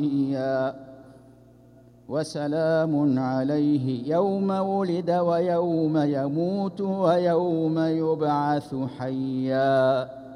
وسلام عليه يوم ولد ويوم يموت ويوم يبعث حيا.